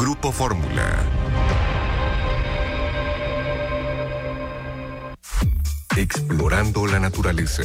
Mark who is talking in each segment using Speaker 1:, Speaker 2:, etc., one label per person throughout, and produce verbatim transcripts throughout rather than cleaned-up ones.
Speaker 1: Grupo Fórmula. Explorando la naturaleza.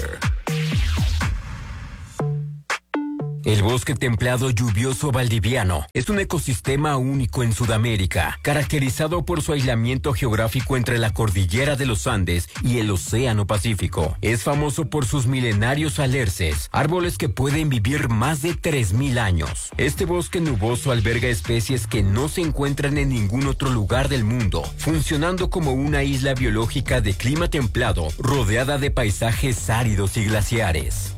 Speaker 2: El bosque templado lluvioso valdiviano es un ecosistema único en Sudamérica, caracterizado por su aislamiento geográfico entre la cordillera de los Andes y el Océano Pacífico. Es famoso por sus milenarios alerces, árboles que pueden vivir más de tres mil años. Este bosque nuboso alberga especies que no se encuentran en ningún otro lugar del mundo, funcionando como una isla biológica de clima templado, rodeada de paisajes áridos y glaciares.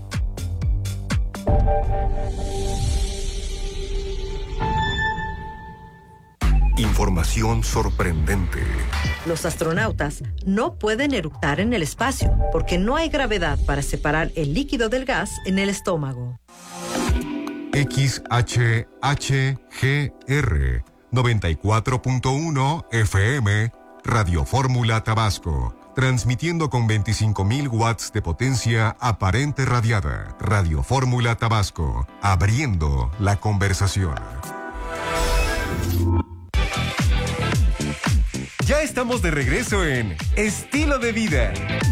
Speaker 1: Información sorprendente.
Speaker 3: Los astronautas no pueden eructar en el espacio porque no hay gravedad para separar el líquido del gas en el estómago.
Speaker 1: X H H G R noventa y cuatro punto uno F M, Radio Fórmula Tabasco, transmitiendo con veinticinco mil watts de potencia aparente radiada. Radio Fórmula Tabasco, abriendo la conversación. Ya estamos de regreso en Estilo de Vida.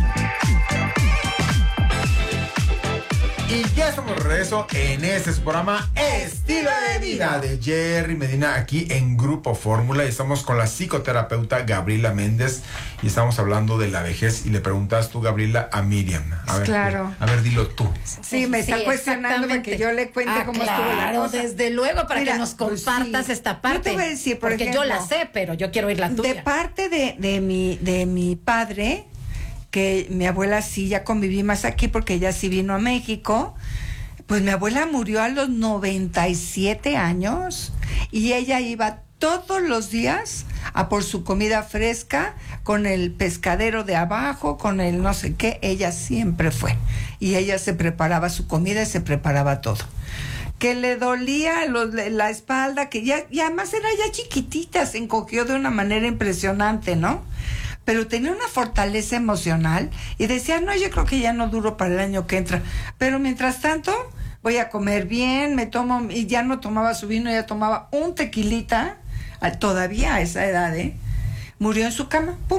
Speaker 4: Y ya estamos de regreso en este su programa Estilo de Vida de Jerry Medina aquí en Grupo Fórmula, y estamos con la psicoterapeuta Gabriela Méndez y estamos hablando de la vejez, y le preguntas tú, Gabriela, a Miriam. A ver,
Speaker 5: claro.
Speaker 4: A ver, dilo tú.
Speaker 5: Sí, me está
Speaker 6: Sí,
Speaker 5: cuestionando para que yo le cuente
Speaker 6: ah,
Speaker 5: cómo
Speaker 6: claro,
Speaker 5: estuvo la cosa.
Speaker 6: desde luego, para
Speaker 5: Mira,
Speaker 6: que nos
Speaker 5: pues
Speaker 6: compartas
Speaker 5: sí.
Speaker 6: esta parte.
Speaker 5: Yo te voy a decir, por
Speaker 6: porque
Speaker 5: ejemplo,
Speaker 6: yo la sé, pero yo quiero oír la tuya.
Speaker 5: De parte de, de, mi, de mi padre, que mi abuela sí, ya conviví más aquí porque ella sí vino a México. Pues mi abuela murió a los noventa y siete años y ella iba todos los días a por su comida fresca con el pescadero de abajo, con el no sé qué. Ella siempre fue y ella se preparaba su comida y se preparaba todo. Que le dolía los, la espalda, que ya, y además era ya chiquitita, se encogió de una manera impresionante, ¿no? Pero tenía una fortaleza emocional y decía, no, yo creo que ya no duro para el año que entra. Pero mientras tanto, voy a comer bien, me tomo, y ya no tomaba su vino, ya tomaba un tequilita, todavía a esa edad, ¿eh? Murió en su cama, ¡pum!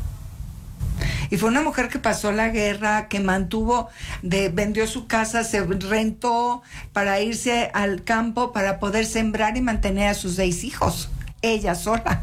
Speaker 5: Y fue una mujer que pasó la guerra, que mantuvo, de, vendió su casa, se rentó para irse al campo para poder sembrar y mantener a sus seis hijos, ella sola.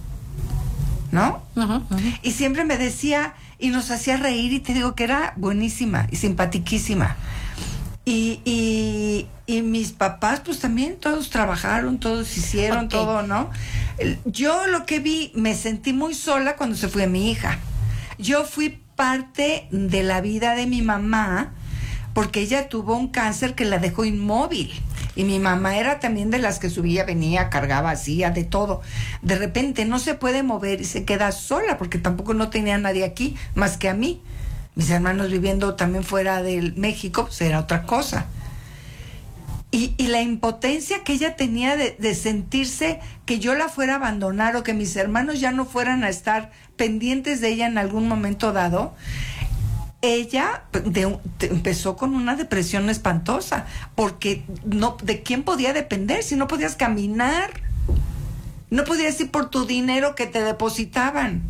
Speaker 5: ¿No?
Speaker 6: Uh-huh, uh-huh.
Speaker 5: Y siempre me decía, y nos hacía reír, y te digo que era buenísima y simpatiquísima. Y, y, y mis papás, pues también todos trabajaron, todos hicieron, okay. todo, ¿no? Yo lo que vi, me sentí muy sola cuando se fue mi hija. Yo fui parte de la vida de mi mamá, porque ella tuvo un cáncer que la dejó inmóvil. Y mi mamá era también de las que subía, venía, cargaba, hacía de todo. De repente no se puede mover y se queda sola, porque tampoco no tenía nadie aquí más que a mí. Mis hermanos viviendo también fuera de México, pues era otra cosa. Y, y la impotencia que ella tenía de, de sentirse que yo la fuera a abandonar o que mis hermanos ya no fueran a estar pendientes de ella en algún momento dado. Ella de, de, empezó con una depresión espantosa, porque no, ¿de quién podía depender si no podías caminar? No podías ir por tu dinero que te depositaban.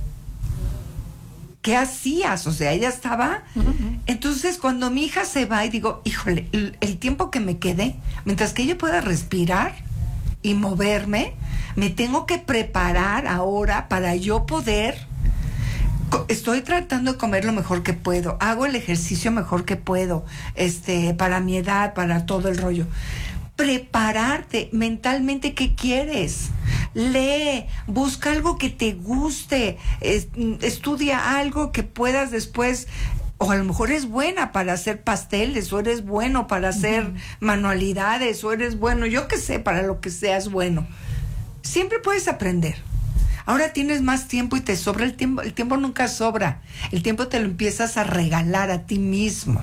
Speaker 5: ¿Qué hacías? O sea, ella estaba... Uh-huh. Entonces, cuando mi hija se va y digo, híjole, el, el tiempo que me quede, mientras que ella pueda respirar y moverme, me tengo que preparar ahora para yo poder... Estoy tratando de comer lo mejor que puedo, hago el ejercicio mejor que puedo, este, para mi edad, para todo el rollo. Prepararte mentalmente, ¿qué quieres? Lee, busca algo que te guste, es, estudia algo que puedas después, o a lo mejor eres buena para hacer pasteles, o eres bueno para hacer uh-huh. manualidades, o eres bueno, yo qué sé, para lo que seas bueno. Siempre puedes aprender. Ahora tienes más tiempo y te sobra el tiempo. El tiempo nunca sobra. El tiempo te lo empiezas a regalar a ti mismo.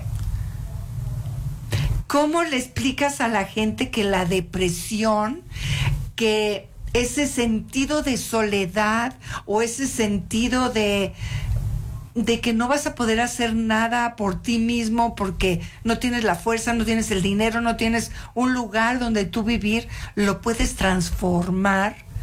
Speaker 5: ¿Cómo le explicas a la gente que la depresión, que ese sentido de soledad o ese sentido de, de que no vas a poder hacer nada por ti mismo porque no tienes la fuerza, no tienes el dinero, no tienes un lugar donde tú vivir, lo puedes transformar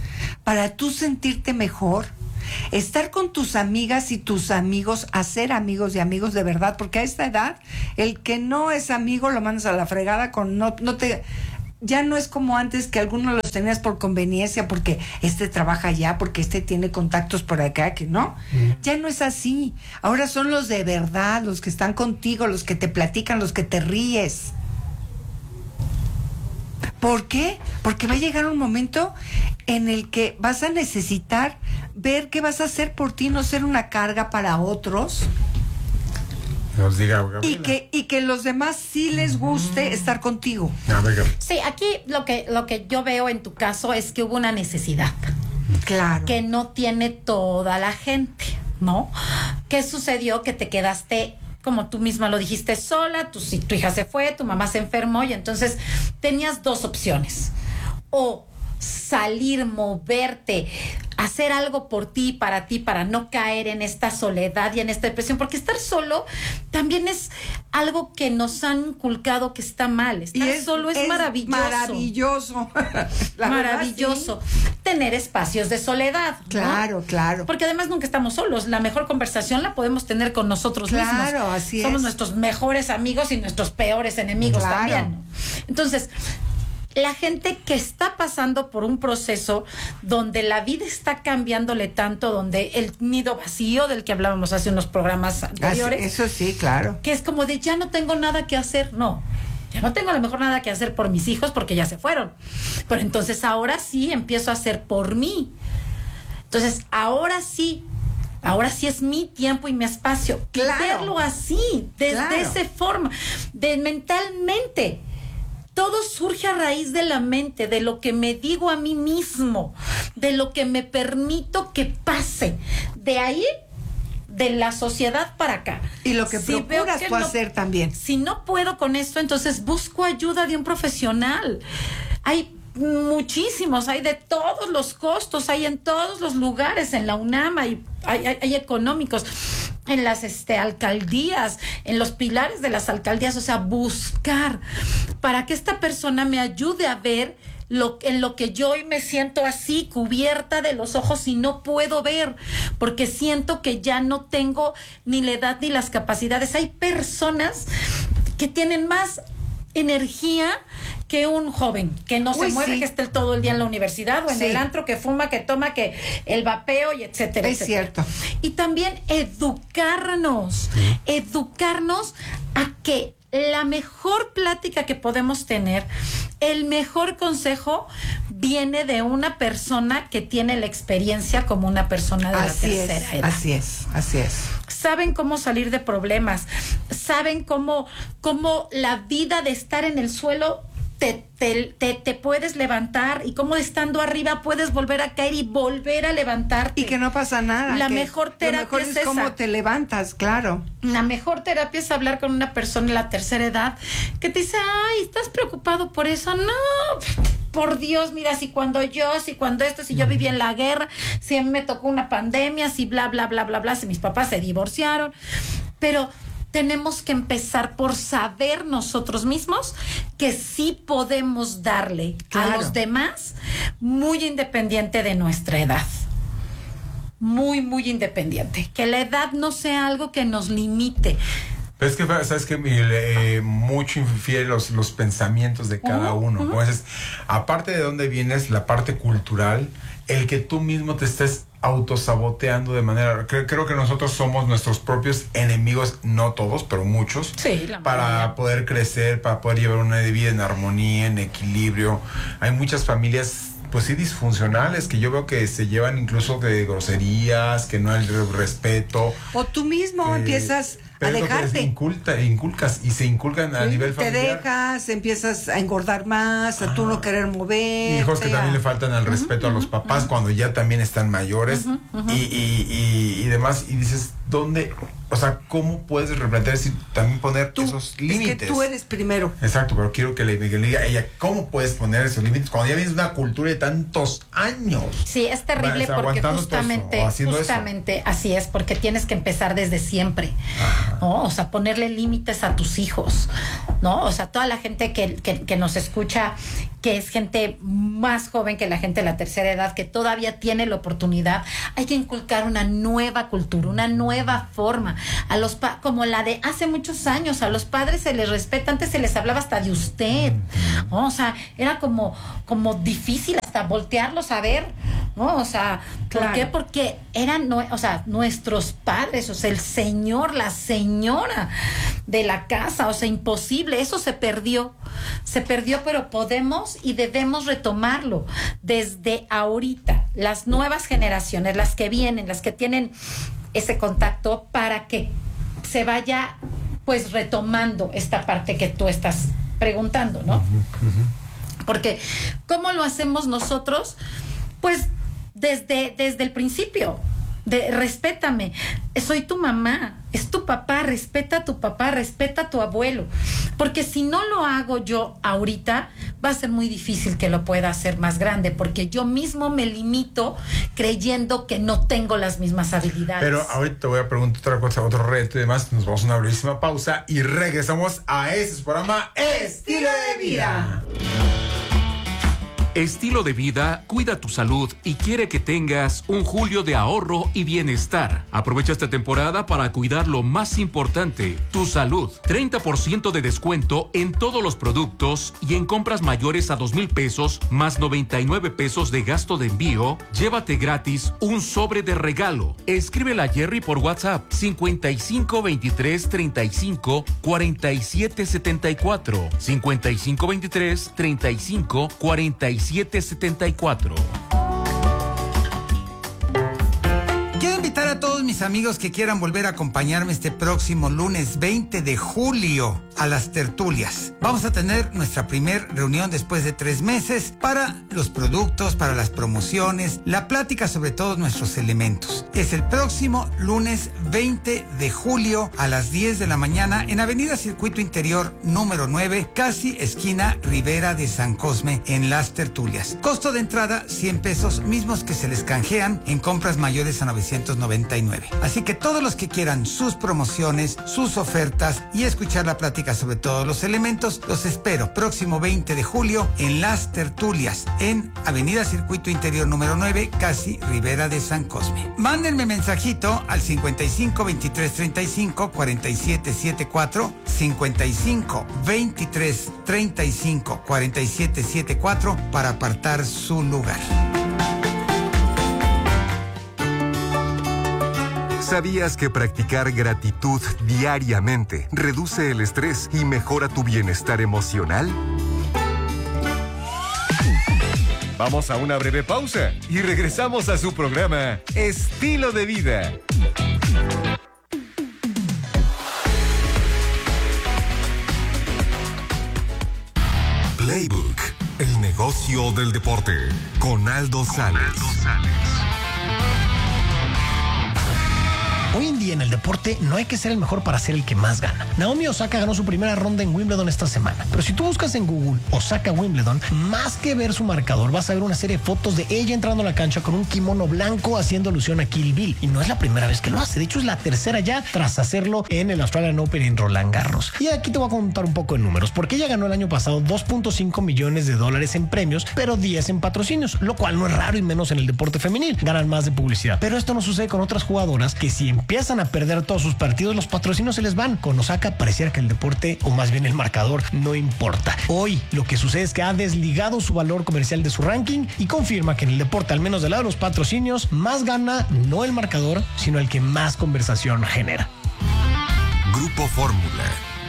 Speaker 5: para tú sentirte mejor. Estar con tus amigas y tus amigos, hacer amigos y amigos de verdad, porque a esta edad, el que no es amigo lo mandas a la fregada con no, no te... Ya no es como antes que algunos los tenías por conveniencia, porque este trabaja allá, porque este tiene contactos por acá, que no. Mm. Ya no es así. Ahora son los de verdad, los que están contigo, los que te platican, los que te ríes. ¿Por qué? Porque va a llegar un momento en el que vas a necesitar ver qué vas a hacer por ti, no ser una carga para otros.
Speaker 4: Nos diga, Gabriela.
Speaker 5: Y que, y que los demás sí les guste mm. estar contigo.
Speaker 4: A ver,
Speaker 6: sí, aquí lo que, lo que yo veo en tu caso es que hubo una necesidad.
Speaker 5: Claro.
Speaker 6: Que no tiene toda la gente, ¿no? ¿Qué sucedió? Que te quedaste, como tú misma lo dijiste, sola, tu, tu hija se fue, tu mamá se enfermó y entonces tenías dos opciones. O salir, moverte, hacer algo por ti, para ti, para no caer en esta soledad y en esta depresión, porque estar solo también es algo que nos han inculcado que está mal. Estar es, solo es, es maravilloso.
Speaker 5: Maravilloso.
Speaker 6: Maravilloso. Verdad, sí. Tener espacios de soledad.
Speaker 5: Claro, ¿no? Claro.
Speaker 6: Porque además nunca estamos solos. La mejor conversación la podemos tener con nosotros
Speaker 5: claro,
Speaker 6: mismos.
Speaker 5: Claro, así
Speaker 6: Somos
Speaker 5: es.
Speaker 6: nuestros mejores amigos y nuestros peores enemigos
Speaker 5: claro.
Speaker 6: también. Entonces, la gente que está pasando por un proceso donde la vida está cambiándole tanto, donde el nido vacío del que hablábamos hace unos programas anteriores.
Speaker 5: Así, eso sí, claro.
Speaker 6: Que es como de ya no tengo nada que hacer. No, ya no tengo a lo mejor nada que hacer por mis hijos porque ya se fueron. Pero entonces ahora sí empiezo a hacer por mí. Entonces ahora sí. Ahora sí es mi tiempo y mi espacio.
Speaker 5: Claro.
Speaker 6: Verlo así, desde
Speaker 5: claro.
Speaker 6: esa forma, de mentalmente. Todo surge a raíz de la mente, de lo que me digo a mí mismo, de lo que me permito que pase. De ahí, de la sociedad para acá.
Speaker 5: Y lo que si procuras tú no, hacer también.
Speaker 6: Si no puedo con esto, entonces busco ayuda de un profesional. Hay muchísimos, hay de todos los costos, hay en todos los lugares, en la UNAM, hay, hay, hay, hay económicos. En las este, alcaldías, en los pilares de las alcaldías, o sea, buscar para que esta persona me ayude a ver lo, en lo que yo hoy me siento así, cubierta de los ojos y no puedo ver, porque siento que ya no tengo ni la edad ni las capacidades. Hay personas que tienen más energía que un joven que no se
Speaker 5: Uy,
Speaker 6: mueve,
Speaker 5: sí.
Speaker 6: que esté todo el día en la universidad o en
Speaker 5: sí.
Speaker 6: el antro, que fuma, que toma, que el vapeo y etcétera,
Speaker 5: es
Speaker 6: etcétera.
Speaker 5: cierto.
Speaker 6: Y también educarnos, sí. educarnos a que la mejor plática que podemos tener, el mejor consejo viene de una persona que tiene la experiencia como una persona de
Speaker 5: así
Speaker 6: la tercera
Speaker 5: es,
Speaker 6: edad.
Speaker 5: Así es, así es.
Speaker 6: Saben cómo salir de problemas, saben cómo, cómo la vida de estar en el suelo te, te, te, te puedes levantar y cómo estando arriba puedes volver a caer y volver a levantarte.
Speaker 5: Y que no pasa nada.
Speaker 6: La mejor terapia
Speaker 5: lo mejor es,
Speaker 6: es
Speaker 5: cómo
Speaker 6: esa.
Speaker 5: te levantas, claro.
Speaker 6: La mejor terapia es hablar con una persona de la tercera edad que te dice, ay, ¿estás preocupado por eso? No, por Dios, mira, si cuando yo, si cuando esto, si yo viví en la guerra, si a mí me tocó una pandemia, si bla, bla, bla, bla, bla, si mis papás se divorciaron. Pero tenemos que empezar por saber nosotros mismos que sí podemos darle claro. a los demás muy independiente de nuestra edad. Muy, muy independiente. Que la edad no sea algo que nos limite.
Speaker 4: Pero es que, ¿sabes qué? Eh, mucho infiere los, los pensamientos de cada uh-huh, uno. Uh-huh. Entonces, aparte de dónde vienes, la parte cultural, el que tú mismo te estés autosaboteando de manera... Creo, creo que nosotros somos nuestros propios enemigos, no todos, pero muchos,
Speaker 6: sí, la
Speaker 4: para
Speaker 6: mayoría.
Speaker 4: poder crecer, para poder llevar una vida en armonía, en equilibrio. Hay muchas familias... pues sí, disfuncionales, que yo veo que se llevan incluso de groserías, que no hay respeto.
Speaker 5: O tú mismo eh, empiezas a dejarte.
Speaker 4: Inculta, inculcas y se inculcan sí, a nivel familiar.
Speaker 5: Te dejas, empiezas a engordar más, a ah, tú no querer mover.
Speaker 4: Hijos que a... también le faltan al respeto uh-huh, a los papás uh-huh. cuando ya también están mayores uh-huh, uh-huh. Y, y, y, y demás. Y dices, ¿dónde? O sea, ¿cómo puedes replantear y también poner tú, esos límites?
Speaker 5: Es que tú eres primero.
Speaker 4: Exacto, pero quiero que le, que le diga a ella, ¿cómo puedes poner esos límites cuando ya vienes de una cultura de tantos años?
Speaker 6: Sí, es terrible bueno, porque justamente, justamente eso. Así es, porque tienes que empezar desde siempre, ¿no? O sea, ponerle límites a tus hijos, ¿no? O sea, toda la gente que, que, que nos escucha que es gente más joven que la gente de la tercera edad, que todavía tiene la oportunidad, hay que inculcar una nueva cultura, una nueva forma. A los pa- como la de hace muchos años, a los padres se les respeta, antes se les hablaba hasta de usted, ¿no? O sea, era como, como difícil hasta voltearlos a ver, ¿no? O sea, ¿por
Speaker 5: Claro.
Speaker 6: qué? Porque eran, nue- o sea, nuestros padres, o sea, el señor, la señora de la casa, o sea, imposible, eso se perdió, se perdió, pero podemos y debemos retomarlo desde ahorita, las nuevas generaciones, las que vienen, las que tienen ese contacto, para que se vaya pues retomando esta parte que tú estás preguntando, ¿no? Porque ¿cómo lo hacemos nosotros? Pues desde, desde el principio. De, respétame, soy tu mamá, es tu papá, respeta a tu papá, respeta a tu abuelo, porque si no lo hago yo ahorita, va a ser muy difícil que lo pueda hacer más grande, porque yo mismo me limito creyendo que no tengo las mismas habilidades.
Speaker 4: Pero ahorita te voy a preguntar otra cosa, otro reto y demás. Nos vamos a una brevísima pausa y regresamos a este programa Estilo de Vida.
Speaker 7: Estilo de Vida cuida tu salud y quiere que tengas un julio de ahorro y bienestar. Aprovecha esta temporada para cuidar lo más importante, tu salud. treinta por ciento de descuento en todos los productos y en compras mayores a dos mil pesos más noventa y nueve pesos de gasto de envío. Llévate gratis un sobre de regalo. Escríbele a Jerry por WhatsApp cincuenta y cinco veintitrés treinta y cinco cuarenta y siete setenta y cuatro. cincuenta y cinco veintitrés treinta y cinco cuarenta y siete setenta y cuatro.
Speaker 8: Quiero invitar a todos mis amigos que quieran volver a acompañarme este próximo lunes veinte de julio a las tertulias. Vamos a tener nuestra primer reunión después de tres meses para los productos, para las promociones, la plática sobre todos nuestros elementos. Es el próximo lunes veinte de julio a las diez de la mañana en Avenida Circuito Interior número nueve, casi esquina Rivera de San Cosme, en las tertulias. Costo de entrada cien pesos, mismos que se les canjean en compras mayores a novecientos noventa y nueve. Así que todos los que quieran sus promociones, sus ofertas y escuchar la plática sobre todos los elementos, los espero próximo veinte de julio en las tertulias en Avenida Circuito Interior número nueve, casi Rivera de San Cosme. Mándenme mensajito al cincuenta y cinco veintitrés treinta y cinco cuarenta y siete setenta y cuatro, cincuenta y cinco veintitrés treinta y cinco cuarenta y siete setenta y cuatro para apartar su lugar.
Speaker 1: ¿Sabías que practicar gratitud diariamente reduce el estrés y mejora tu bienestar emocional? Vamos a una breve pausa y regresamos a su programa Estilo de Vida. Playbook, el negocio del deporte, con Aldo Sales.
Speaker 9: Hoy en día en el deporte no hay que ser el mejor para ser el que más gana. Naomi Osaka ganó su primera ronda en Wimbledon esta semana. Pero si tú buscas en Google Osaka Wimbledon, más que ver su marcador, vas a ver una serie de fotos de ella entrando a la cancha con un kimono blanco haciendo alusión a Kill Bill. Y no es la primera vez que lo hace. De hecho, es la tercera ya tras hacerlo en el Australian Open en Roland Garros. Y aquí te voy a contar un poco de números, porque ella ganó el año pasado dos punto cinco millones de dólares en premios, pero diez en patrocinios, lo cual no es raro y menos en el deporte femenil. Ganan más de publicidad. Pero esto no sucede con otras jugadoras que si empiezan a perder todos sus partidos, los patrocinios se les van. Con Osaka pareciera que el deporte, o más bien el marcador, no importa. Hoy lo que sucede es que ha desligado su valor comercial de su ranking y confirma que en el deporte, al menos del lado de los patrocinios, más gana no el marcador, sino el que más conversación genera.
Speaker 1: Grupo Fórmula.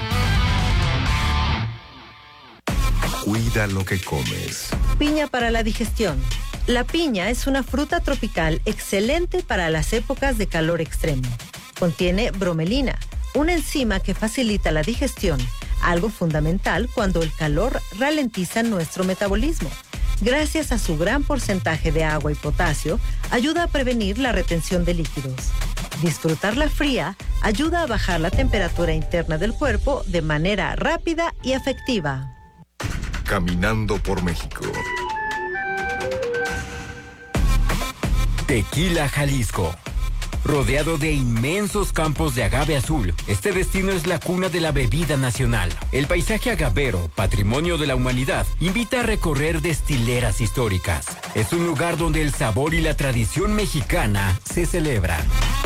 Speaker 1: Cuida lo que comes.
Speaker 3: Piña para la digestión. La piña es una fruta tropical excelente para las épocas de calor extremo. Contiene bromelina, una enzima que facilita la digestión, algo fundamental cuando el calor ralentiza nuestro metabolismo. Gracias a su gran porcentaje de agua y potasio, ayuda a prevenir la retención de líquidos. Disfrutarla fría ayuda a bajar la temperatura interna del cuerpo de manera rápida y efectiva.
Speaker 1: Caminando por México.
Speaker 2: Tequila Jalisco Rodeado de inmensos campos de agave azul, este destino es la cuna de la bebida nacional. El paisaje agavero, patrimonio de la humanidad, invita a recorrer destileras históricas. Es un lugar donde el sabor y la tradición mexicana se celebran.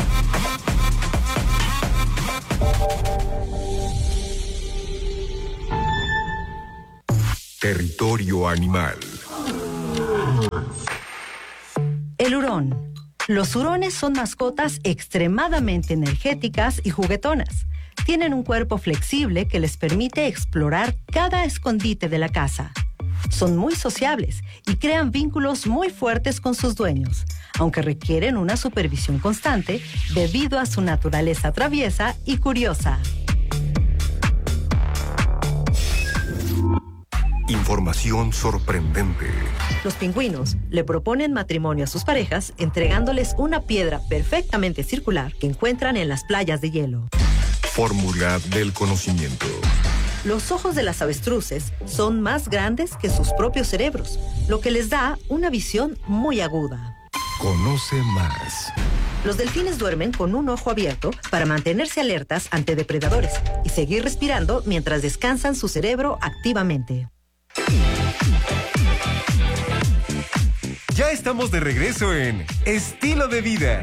Speaker 1: Territorio animal.
Speaker 3: El hurón. Los hurones son mascotas extremadamente energéticas y juguetonas. Tienen un cuerpo flexible que les permite explorar cada escondite de la casa. Son muy sociables y crean vínculos muy fuertes con sus dueños, aunque requieren una supervisión constante debido a su naturaleza traviesa y curiosa.
Speaker 1: Información sorprendente.
Speaker 3: Los pingüinos le proponen matrimonio a sus parejas entregándoles una piedra perfectamente circular que encuentran en las playas de hielo.
Speaker 1: Fórmula del conocimiento.
Speaker 3: Los ojos de las avestruces son más grandes que sus propios cerebros, lo que les da una visión muy aguda.
Speaker 1: Conoce más.
Speaker 3: Los delfines duermen con un ojo abierto para mantenerse alertas ante depredadores y seguir respirando mientras descansan su cerebro activamente.
Speaker 1: Ya estamos de regreso en Estilo de Vida.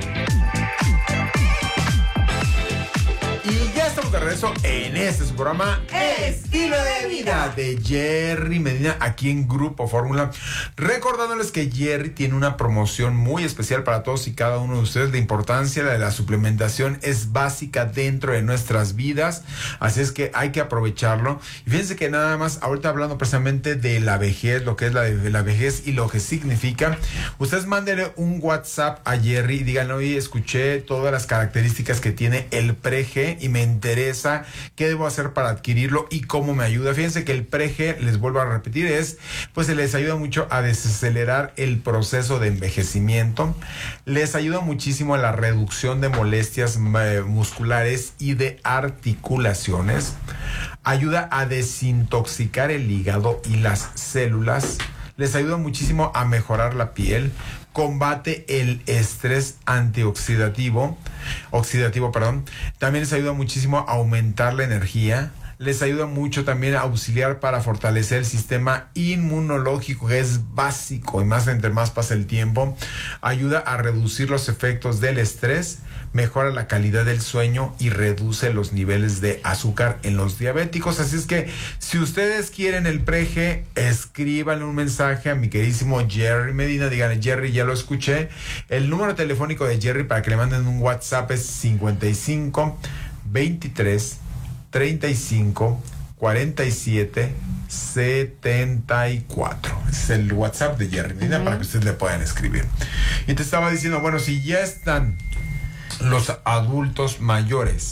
Speaker 4: Y ya estamos de regreso en este su programa Estilo de Vida de Jerry Medina aquí en Grupo Fórmula. Recordándoles que Jerry tiene una promoción muy especial para todos y cada uno de ustedes. La importancia de la suplementación es básica dentro de nuestras vidas, así es que hay que aprovecharlo. Y fíjense que nada más, ahorita hablando precisamente de la vejez, lo que es la, de la vejez y lo que significa, ustedes mándenle un WhatsApp a Jerry y díganle: oye, escuché todas las características que tiene el Prege y me interesa qué debo hacer para adquirirlo y cómo me ayuda. Fíjense que el Prege, les vuelvo a repetir, es, pues se les ayuda mucho a desacelerar el proceso de envejecimiento, les ayuda muchísimo a la reducción de molestias eh, musculares y de articulaciones, ayuda a desintoxicar el hígado y las células, les ayuda muchísimo a mejorar la piel, combate el estrés antioxidativo, oxidativo, perdón. También les ayuda muchísimo a aumentar la energía. Les ayuda mucho también a auxiliar para fortalecer el sistema inmunológico, que es básico, y más entre más pasa el tiempo. Ayuda a reducir los efectos del estrés, mejora la calidad del sueño y reduce los niveles de azúcar en los diabéticos. Así es que si ustedes quieren el Prege, escríbanle un mensaje a mi queridísimo Jerry Medina. Díganle: Jerry, ya lo escuché. El número telefónico de Jerry para que le manden un WhatsApp es cincuenta y cinco, veintitrés, treinta y cinco, cuarenta y siete, setenta y cuatro. Ese es el WhatsApp de Jerry Medina, uh-huh, para que ustedes le puedan escribir. Y te estaba diciendo, bueno, si ya están los adultos mayores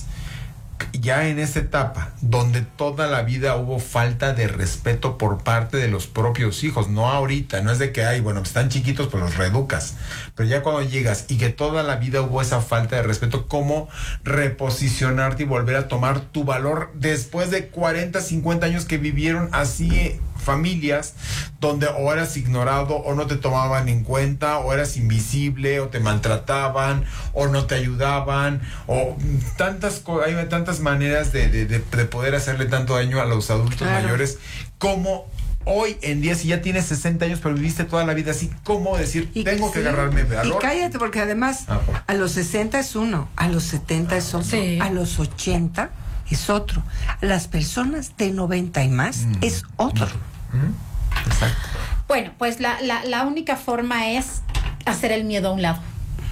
Speaker 4: ya en esta etapa donde toda la vida hubo falta de respeto por parte de los propios hijos, no ahorita, no es de que, ay, bueno, están chiquitos, pues los reeducas, pero ya cuando llegas y que toda la vida hubo esa falta de respeto, ¿cómo reposicionarte y volver a tomar tu valor después de cuarenta, cincuenta años que vivieron así? Familias donde o eras ignorado o no te tomaban en cuenta o eras invisible o te maltrataban o no te ayudaban, o tantas hay tantas maneras de, de, de, de poder hacerle tanto daño a los adultos, claro, mayores. Como hoy en día, si ya tienes sesenta años pero viviste toda la vida así, ¿cómo decir y tengo que, sí, que agarrarme de valor?
Speaker 5: Y cállate, porque además ah, pues. a los sesenta es uno, a los setenta es otro, sí, a los ochenta es otro, a las personas de noventa y más mm. es otro.
Speaker 4: Mm. Exacto.
Speaker 6: Bueno, pues la, la, la única forma es hacer el miedo a un lado,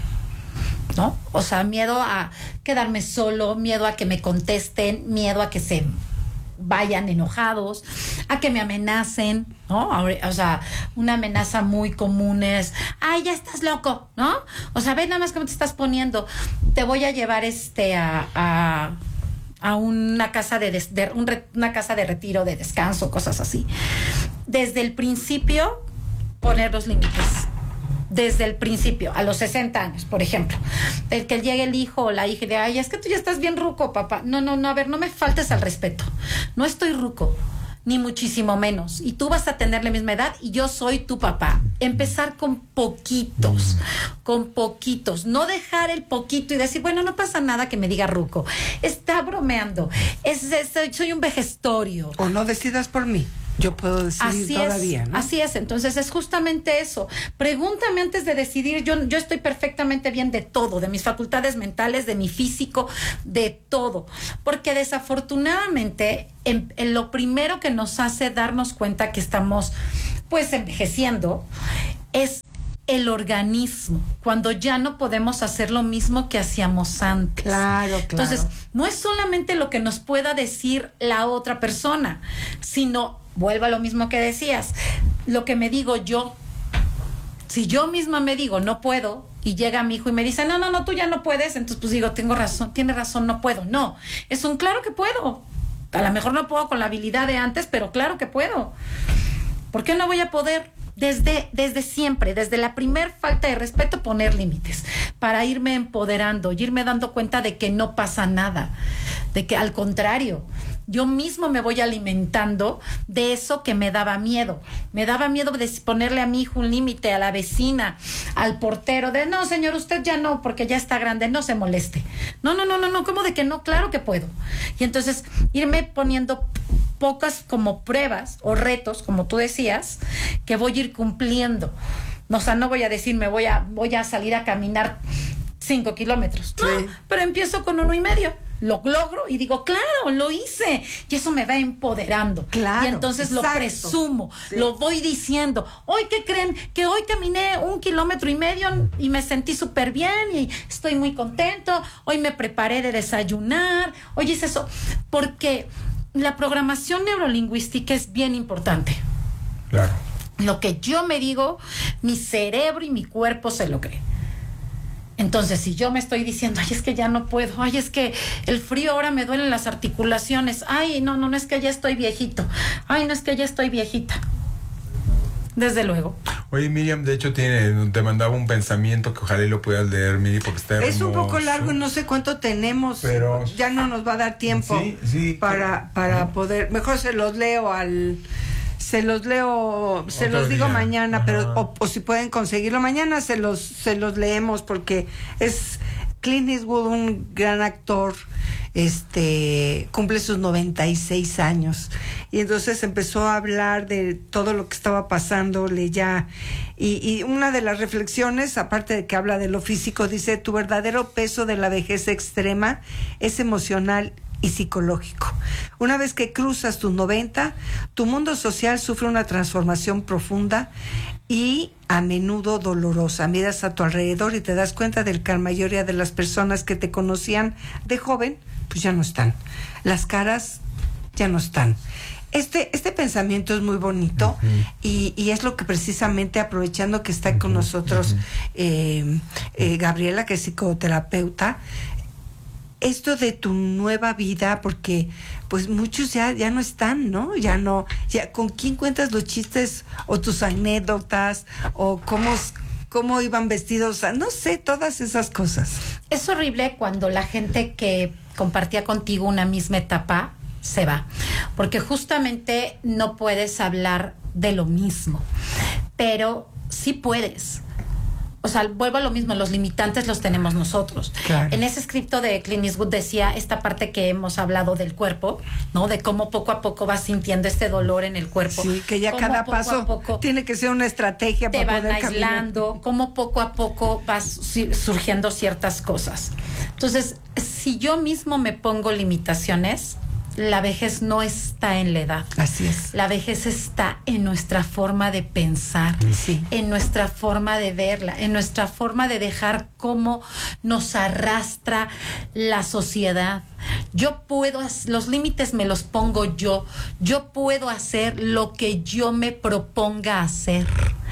Speaker 6: ¿no? O sea, miedo a quedarme solo, miedo a que me contesten, miedo a que se vayan enojados, a que me amenacen, ¿no? O sea, una amenaza muy común es: ay, ya estás loco, ¿no? O sea, ve nada más cómo te estás poniendo, te voy a llevar este a, a a una casa de, des, de un re, una casa de retiro, de descanso, cosas así. Desde el principio, poner los límites. Desde el principio, a los sesenta años, por ejemplo. El que llegue el hijo o la hija y de: ay, es que tú ya estás bien ruco, papá. No, no, no, a ver, no me faltes al respeto. No estoy ruco. ni muchísimo menos. Y tú vas a tener la misma edad y yo soy tu papá. Empezar con poquitos, con poquitos. No dejar el poquito y decir, bueno, no pasa nada que me diga ruco. Está bromeando. Es, es, soy un vejestorio.
Speaker 5: O no decidas por mí. Yo puedo decidir
Speaker 6: así
Speaker 5: todavía,
Speaker 6: es,
Speaker 5: ¿no?
Speaker 6: Así es, entonces es justamente eso. Pregúntame antes de decidir. Yo, yo estoy perfectamente bien de todo, de mis facultades mentales, de mi físico, de todo. Porque desafortunadamente, en, en lo primero que nos hace darnos cuenta que estamos, pues, envejeciendo, es el organismo, cuando ya no podemos hacer lo mismo que hacíamos antes.
Speaker 5: Claro, claro.
Speaker 6: Entonces, no es solamente lo que nos pueda decir la otra persona, sino, vuelvo a lo mismo que decías, lo que me digo yo. Si yo misma me digo, no puedo, y llega mi hijo y me dice, no, no, no, tú ya no puedes, entonces pues digo, tengo razón, tiene razón, no puedo. No, es un claro que puedo. A lo mejor no puedo con la habilidad de antes, pero claro que puedo. ¿Por qué no voy a poder? Desde, desde siempre, desde la primer falta de respeto, poner límites para irme empoderando y irme dando cuenta de que no pasa nada, de que al contrario, yo mismo me voy alimentando de eso que me daba miedo. Me daba miedo de ponerle a mi hijo un límite, a la vecina, al portero, de no, señor, usted ya no, porque ya está grande, no se moleste. No, no, no, no, no, ¿cómo de que no? Claro que puedo. Y entonces irme poniendo pocas como pruebas o retos, como tú decías, que voy a ir cumpliendo. O sea, no voy a decir, me voy a, voy a salir a caminar cinco kilómetros. No, sí. Pero empiezo con uno y medio. Lo logro y digo, claro, lo hice. Y eso me va empoderando.
Speaker 5: Claro,
Speaker 6: y entonces
Speaker 5: exacto.
Speaker 6: Lo presumo, sí. Lo voy diciendo. Hoy, ¿qué creen? Que hoy caminé un kilómetro y medio y me sentí súper bien y estoy muy contento. Hoy me preparé de desayunar. Hoy hice eso. Porque la programación neurolingüística es bien importante.
Speaker 4: Claro.
Speaker 6: Lo que yo me digo, mi cerebro y mi cuerpo se lo creen. Entonces, si yo me estoy diciendo, ay, es que ya no puedo, ay, es que el frío ahora me duelen las articulaciones, ay, no, no, no es que ya estoy viejito, ay, no es que ya estoy viejita. Desde luego.
Speaker 4: Oye, Miriam, de hecho, tiene, te mandaba un pensamiento que ojalá lo puedas leer, Miri, porque está hermoso.
Speaker 5: Es un poco largo y no sé cuánto tenemos, pero ya no nos va a dar tiempo
Speaker 4: sí, sí,
Speaker 5: para, para poder, mejor se los leo al... Se los leo, se Otro los digo día. mañana, Ajá. pero o, o si pueden conseguirlo mañana, se los se los leemos porque es Clint Eastwood, un gran actor, este cumple sus noventa y seis años y entonces empezó a hablar de todo lo que estaba pasándole ya y, y una de las reflexiones, aparte de que habla de lo físico, dice: tu verdadero peso de la vejez extrema es emocional y psicológico. Una vez que cruzas tus noventa, tu mundo social sufre una transformación profunda y a menudo dolorosa. Miras a tu alrededor y te das cuenta de que la mayoría de las personas que te conocían de joven, pues ya no están. Las caras ya no están. Este, este pensamiento es muy bonito uh-huh. y, y es lo que precisamente, aprovechando que está uh-huh. con nosotros uh-huh. eh, eh, Gabriela, que es psicoterapeuta, esto de tu nueva vida, porque pues muchos ya, ya no están, ¿no? Ya no, ya con quién cuentas los chistes o tus anécdotas o cómo, cómo iban vestidos, no sé, todas esas cosas.
Speaker 6: Es horrible cuando la gente que compartía contigo una misma etapa se va, porque justamente no puedes hablar de lo mismo, pero sí puedes. O sea, vuelvo a lo mismo, los limitantes los tenemos nosotros. Claro. En ese escrito de Clint Eastwood decía esta parte que hemos hablado del cuerpo, ¿no? De cómo poco a poco vas sintiendo este dolor en el cuerpo.
Speaker 5: Sí, que ya cada paso poco tiene que ser una estrategia
Speaker 6: te
Speaker 5: para
Speaker 6: van
Speaker 5: poder
Speaker 6: aislando, caminar. Cómo poco a poco vas surgiendo ciertas cosas. Entonces, si yo mismo me pongo limitaciones, la vejez no está en la edad.
Speaker 5: Así es.
Speaker 6: La vejez está en nuestra forma de pensar,
Speaker 5: sí.
Speaker 6: en nuestra forma de verla, en nuestra forma de dejar cómo nos arrastra la sociedad. Yo puedo, los límites me los pongo yo. Yo puedo hacer lo que yo me proponga hacer.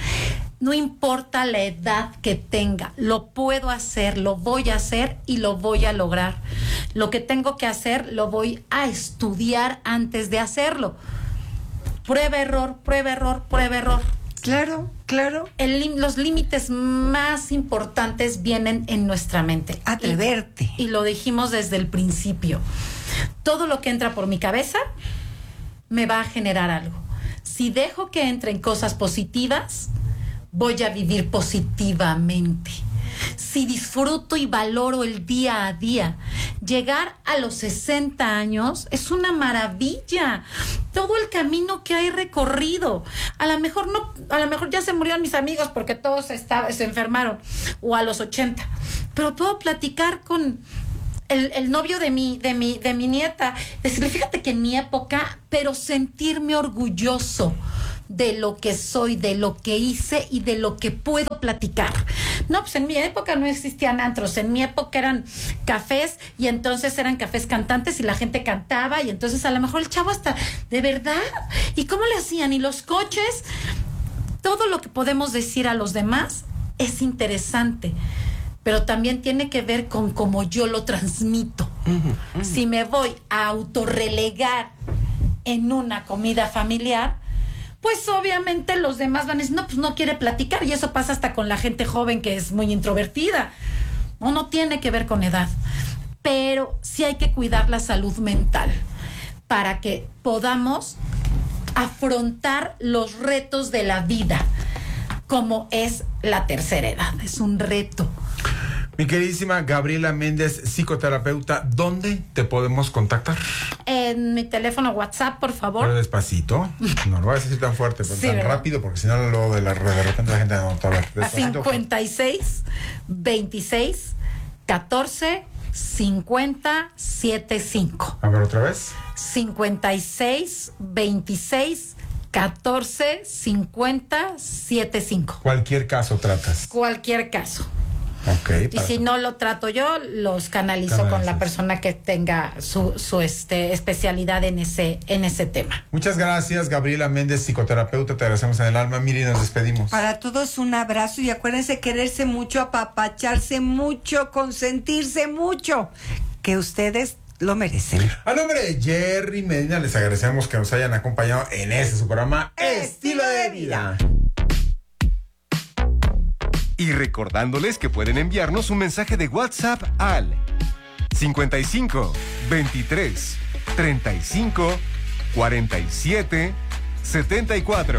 Speaker 6: No importa la edad que tenga, lo puedo hacer, lo voy a hacer y lo voy a lograr. Lo que tengo que hacer, lo voy a estudiar antes de hacerlo. Prueba, error, prueba, error, prueba, error.
Speaker 5: Claro, claro.
Speaker 6: El, los límites más importantes vienen en nuestra mente.
Speaker 5: Atreverte.
Speaker 6: Y, y lo dijimos desde el principio. Todo lo que entra por mi cabeza me va a generar algo. Si dejo que entren cosas positivas, voy a vivir positivamente. Si disfruto y valoro el día a día, llegar a los sesenta años es una maravilla. Todo el camino que hay recorrido. A lo mejor no, a lo mejor ya se murieron mis amigos porque todos estaba, se enfermaron, o a los ochenta. Pero puedo platicar con el, el novio de mi, de mi, de mi nieta, decirle, fíjate que en mi época, pero sentirme orgulloso de lo que soy, de lo que hice y de lo que puedo platicar. No, pues en mi época no existían antros, en mi época eran cafés y entonces eran cafés cantantes y la gente cantaba y entonces a lo mejor el chavo hasta, ¿de verdad? ¿Y cómo le hacían? ¿Y los coches? Todo lo que podemos decir a los demás es interesante, pero también tiene que ver con cómo yo lo transmito. Uh-huh, uh-huh. Si me voy a autorrelegar en una comida familiar, pues obviamente los demás van a decir, no, pues no quiere platicar. Y eso pasa hasta con la gente joven que es muy introvertida. No, no tiene que ver con edad. Pero sí hay que cuidar la salud mental para que podamos afrontar los retos de la vida, como es la tercera edad. Es un reto.
Speaker 4: Mi queridísima Gabriela Méndez, psicoterapeuta, ¿dónde te podemos contactar?
Speaker 6: En mi teléfono WhatsApp, por favor.
Speaker 4: Pero despacito. No lo voy a decir tan fuerte, pero sí, tan ¿verdad? Rápido, porque si no, luego de, la, de repente la gente no está a ver.
Speaker 6: cincuenta y seis, veintiséis, catorce, cincuenta, setenta y cinco.
Speaker 4: A ver, otra vez.
Speaker 6: cincuenta y seis, veintiséis, catorce, cincuenta, setenta y cinco.
Speaker 4: Cualquier caso tratas.
Speaker 6: Cualquier caso.
Speaker 4: Okay,
Speaker 6: y si no lo trato yo, los canalizo Canalices. con la persona que tenga su, su este, especialidad en ese, en ese tema.
Speaker 4: Muchas gracias, Gabriela Méndez, psicoterapeuta, te agradecemos en el alma. Miri, nos despedimos.
Speaker 5: Para todos un abrazo y acuérdense quererse mucho, apapacharse mucho, consentirse mucho, que ustedes lo merecen.
Speaker 4: A nombre de Jerry Medina, les agradecemos que nos hayan acompañado en este su programa Estilo de Vida.
Speaker 1: Y recordándoles que pueden enviarnos un mensaje de WhatsApp al cincuenta y cinco, veintitrés, treinta y cinco, cuarenta y siete, setenta y cuatro.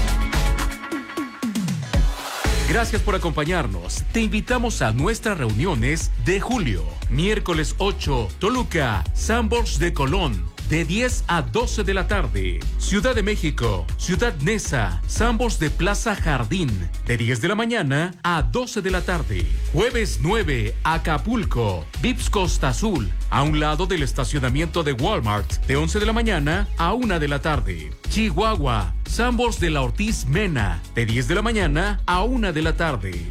Speaker 7: Gracias por acompañarnos. Te invitamos a nuestras reuniones de julio. Miércoles ocho, Toluca, Sanborns de Colón, de diez a doce de la tarde. Ciudad de México, Ciudad Neza, Sanborns de Plaza Jardín, de diez de la mañana a doce de la tarde. Jueves nueve, Acapulco, Vips Costa Azul, a un lado del estacionamiento de Walmart, de once de la mañana a una de la tarde. Chihuahua, Sanborns de la Ortiz Mena, de diez de la mañana a una de la tarde.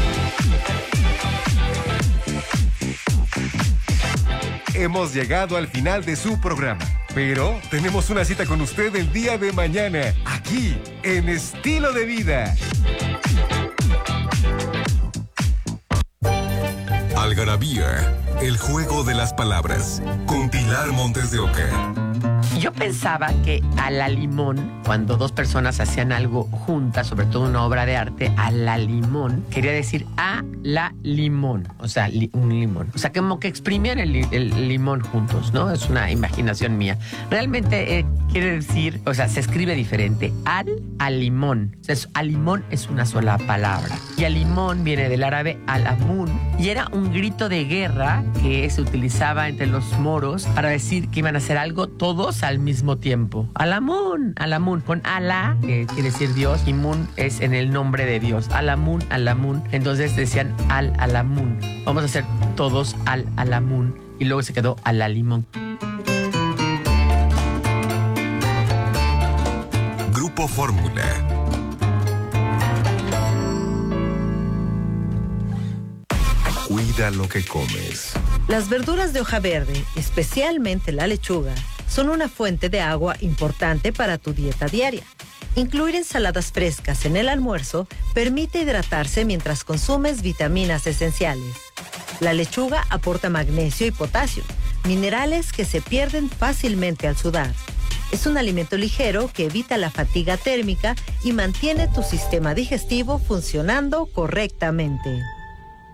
Speaker 1: Hemos llegado al final de su programa, pero tenemos una cita con usted el día de mañana, aquí en Estilo de Vida. Algarabía, el juego de las palabras, con Pilar Montes de Oca.
Speaker 10: Yo pensaba que a la limón, cuando dos personas hacían algo juntas, sobre todo una obra de arte, a la limón, quería decir a la limón, o sea, li, un limón. O sea, como que exprimían el, el limón juntos, ¿no? Es una imaginación mía. Realmente eh, quiere decir, o sea, se escribe diferente. Al, al limón. O sea, es, al limón es una sola palabra. Y al limón viene del árabe al-amun, y era un grito de guerra que se utilizaba entre los moros para decir que iban a hacer algo todos al mismo tiempo. Alamun, Alamun, con Alá, que quiere decir Dios, y Mun es en el nombre de Dios. Alamun, Alamun. Entonces decían al Alamun. Vamos a hacer todos al Alamun. Y luego se quedó al Alimón.
Speaker 1: Grupo Fórmula. Cuida lo que comes.
Speaker 3: Las verduras de hoja verde, especialmente la lechuga, son una fuente de agua importante para tu dieta diaria. Incluir ensaladas frescas en el almuerzo permite hidratarse mientras consumes vitaminas esenciales. La lechuga aporta magnesio y potasio, minerales que se pierden fácilmente al sudar. Es un alimento ligero que evita la fatiga térmica y mantiene tu sistema digestivo funcionando correctamente.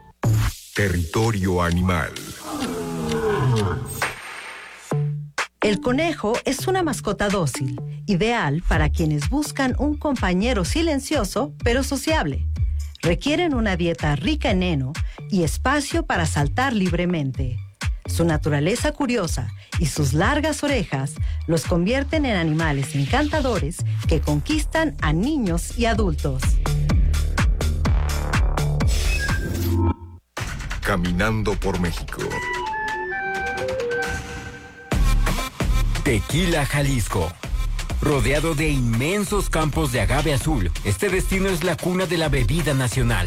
Speaker 1: Territorio animal.
Speaker 3: El El conejo es una mascota dócil, ideal para quienes buscan un compañero silencioso pero sociable. Requieren una dieta rica en heno y espacio para saltar libremente. Su naturaleza curiosa y sus largas orejas los convierten en animales encantadores que conquistan a niños y adultos.
Speaker 1: Caminando por México.
Speaker 2: Tequila, Jalisco. Rodeado de inmensos campos de agave azul, este destino es la cuna de la bebida nacional.